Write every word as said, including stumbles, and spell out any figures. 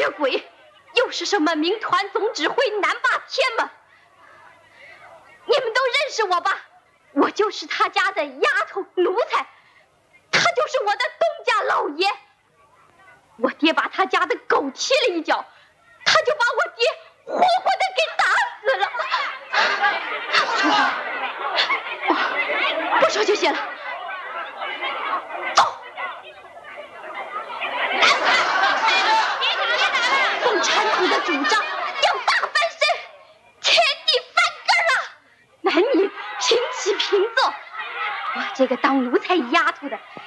血鬼，又是什么民团总指挥南霸天吗？你们都认识我吧？我就是他家的丫头奴才，他就是我的东家老爷。我爹把他家的狗踢了一脚，他就把我爹活活的给打死了。楚华，哦，不说就行了。走。共产党的主张要大翻身，天地翻根了，男女平起平坐。我这个当奴才丫头的